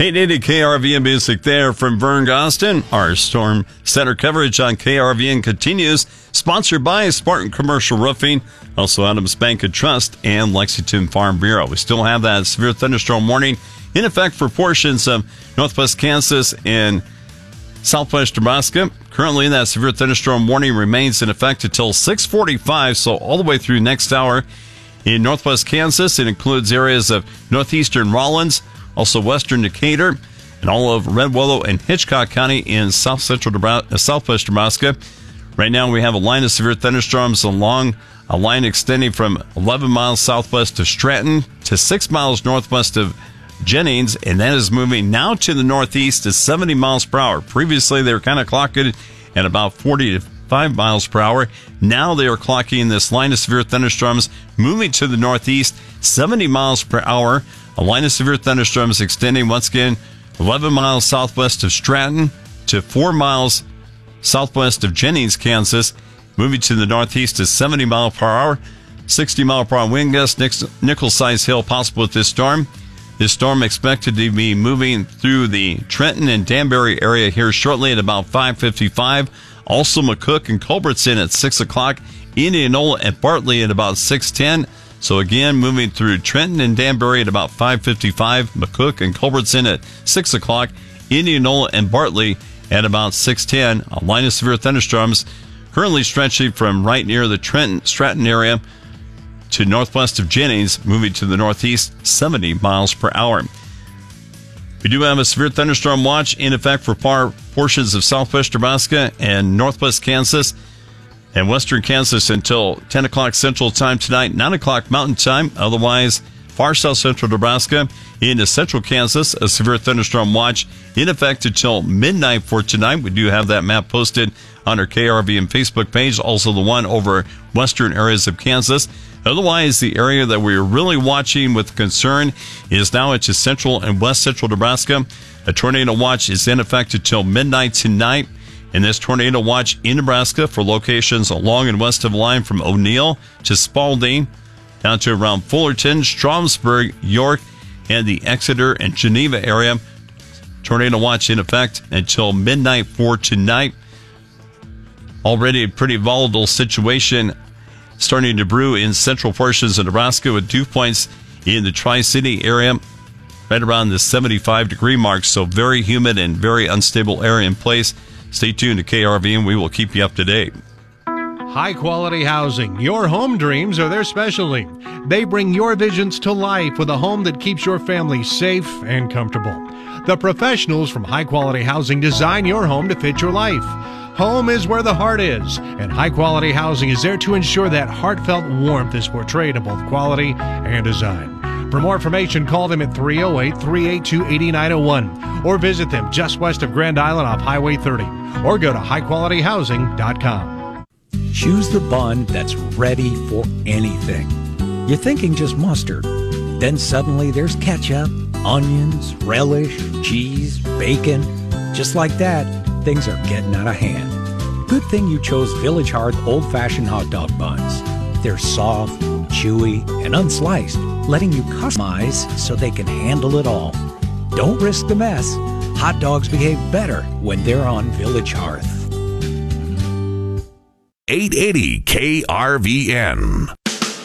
880 KRVN Music there from Vern Gostin. Our Storm Center coverage on KRVN continues, sponsored by Spartan Commercial Roofing, also Adams Bank and Trust, and Lexington Farm Bureau. We still have that severe thunderstorm warning in effect for portions of northwest Kansas and southwest Nebraska. Currently, that severe thunderstorm warning remains in effect until 6:45, so all the way through next hour. In northwest Kansas, it includes areas of northeastern Rollins, also western Decatur, and all of Red Willow and Hitchcock County in southwest Nebraska. Right now, we have a line of severe thunderstorms along a line extending from 11 miles southwest of Stratton to 6 miles northwest of Jennings, and that is moving now to the northeast at 70 miles per hour. Previously, they were kind of clocking at about 45 miles per hour. Now they are clocking this line of severe thunderstorms moving to the northeast, 70 miles per hour. A line of severe thunderstorms extending once again 11 miles southwest of Stratton to 4 miles southwest of Jennings, Kansas. Moving to the northeast to 70 miles per hour, 60 mile per hour wind gusts, nickel-sized hail possible with this storm. This storm expected to be moving through the Trenton and Danbury area here shortly at about 5:55. Also McCook and Culbertson at 6 o'clock. Indianola and Bartley at about 6:10. So again, moving through Trenton and Danbury at about 5:55, McCook and Culbertson at 6 o'clock, Indianola and Bartley at about 6:10. A line of severe thunderstorms currently stretching from right near the Stratton area to northwest of Jennings, moving to the northeast, 70 miles per hour. We do have a severe thunderstorm watch in effect for portions of southwest Nebraska and northwest Kansas and western Kansas until 10 o'clock Central Time tonight, 9 o'clock Mountain Time. Otherwise, far south central Nebraska into central Kansas, a severe thunderstorm watch in effect until midnight for tonight. We do have that map posted on our KRVN Facebook page, also the one over western areas of Kansas. Otherwise, the area that we're really watching with concern is now into central and west central Nebraska. A tornado watch is in effect until midnight tonight. And this tornado watch in Nebraska for locations along and west of the line from O'Neill to Spalding, down to around Fullerton, Stromsburg, York, and the Exeter and Geneva area. Tornado watch in effect until midnight for tonight. Already a pretty volatile situation starting to brew in central portions of Nebraska with dew points in the Tri-City area right around the 75-degree mark. So very humid and very unstable area in place. Stay tuned to KRV and we will keep you up to date. High quality housing. Your home dreams are their specialty. They bring your visions to life with a home that keeps your family safe and comfortable. The professionals from High Quality Housing design your home to fit your life. Home is where the heart is, and High Quality Housing is there to ensure that heartfelt warmth is portrayed in both quality and design. For more information, call them at 308-382-8901 or visit them just west of Grand Island off Highway 30 or go to highqualityhousing.com. Choose the bun that's ready for anything. You're thinking just mustard. Then suddenly there's ketchup, onions, relish, cheese, bacon. Just like that, things are getting out of hand. Good thing you chose Village Hearth old-fashioned hot dog buns. They're soft, chewy, and unsliced, letting you customize so they can handle it all. Don't risk the mess. Hot dogs behave better when they're on Village Hearth. 880 KRVN.